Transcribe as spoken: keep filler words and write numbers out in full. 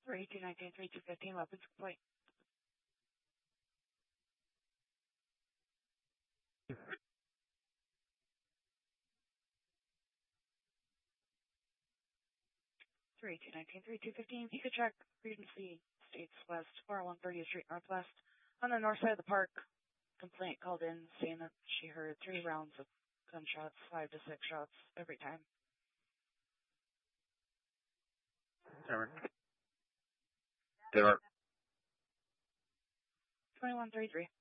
three two nineteen, three two fifteen, weapons complete. three two nineteen, three two fifteen, if you could check Regency Estates West, four one thirtieth Street Northwest. On the north side of the park, complaint called in saying that she heard three rounds of gunshots, five to six shots every time. Denver. Denver. twenty-one thirty-three.